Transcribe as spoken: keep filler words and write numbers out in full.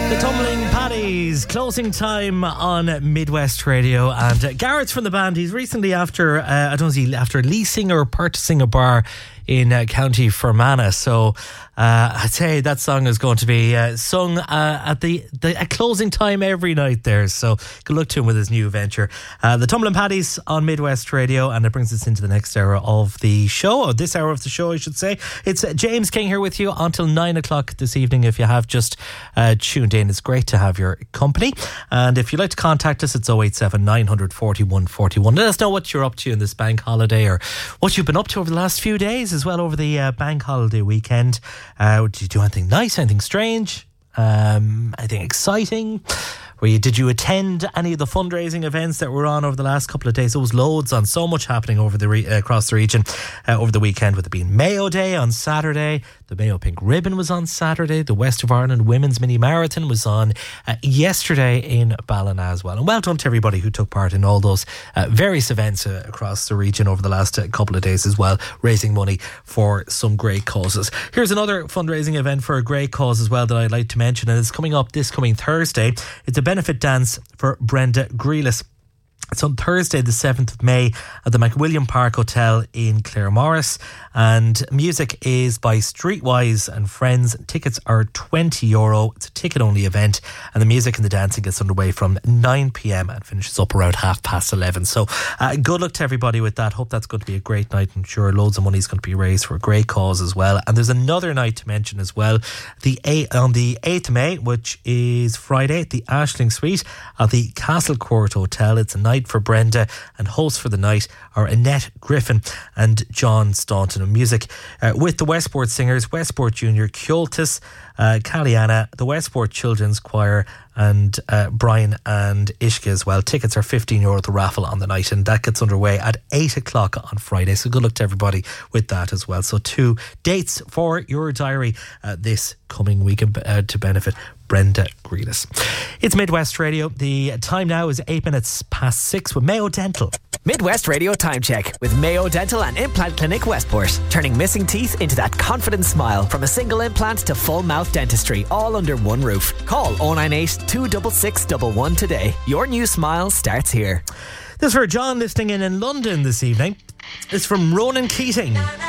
Tumbling Paddies, closing time on Midwest Radio, and uh, Garrett's from the band. He's recently after uh, I don't know, is he after leasing or purchasing a bar in uh, County Fermanagh. So uh, I'd say that song is going to be uh, sung uh, at the, the at closing time every night there. So good luck to him with his new venture. Uh, the Tumbling Paddies on Midwest Radio, and it brings us into the next hour of the show, or this hour of the show, I should say. It's uh, James King here with you until nine o'clock this evening. If you have just uh, tuned in, it's great to have your company. And if you'd like to contact us, it's oh eight seven, nine forty-one, forty-one. Let us know what you're up to in this bank holiday, or what you've been up to over the last few days as well over the uh, bank holiday weekend. Uh, did you do anything nice, anything strange, um, anything exciting? Were you, did you attend any of the fundraising events that were on over the last couple of days? There was loads on, so much happening over the re- uh, across the region uh, over the weekend, with it being Mayo Day on Saturday. The Mayo Pink Ribbon was on Saturday. The West of Ireland Women's Mini Marathon was on uh, yesterday in Ballina as well. And well done to everybody who took part in all those uh, various events uh, across the region over the last uh, couple of days as well, raising money for some great causes. Here's another fundraising event for a great cause as well that I'd like to mention, and it's coming up this coming Thursday. It's a benefit dance for Brenda Grealis. It's on Thursday the seventh of May at the McWilliam Park Hotel in Claremorris, and music is by Streetwise and Friends. Tickets are twenty euro. It's a ticket only event, and the music and the dancing gets underway from nine p.m. and finishes up around half past eleven. So uh, good luck to everybody with that. Hope that's going to be a great night. I'm sure loads of money is going to be raised for a great cause as well. And there's another night to mention as well, the eight, on the eighth of May, which is Friday, the Ashling Suite at the Castle Court Hotel. It's a night for Brenda, and hosts for the night are Annette Griffin and John Staunton. And music uh, with the Westport Singers, Westport Junior, Kyotis, uh, Caliana, the Westport Children's Choir, and uh, Brian and Ishka as well. Tickets are fifteen euro to raffle on the night, and that gets underway at eight o'clock on Friday. So good luck to everybody with that as well. So two dates for your diary uh, this coming weekend uh, to benefit Brenda Grealis. It's Midwest Radio. The time now is eight minutes past six with Mayo Dental. Midwest Radio Time Check with Mayo Dental and Implant Clinic Westport. Turning missing teeth into that confident smile. From a single implant to full mouth dentistry, all under one roof. Call oh nine eight, two six six one one today. Your new smile starts here. This is for John listening in in London this evening. It's from Ronan Keating.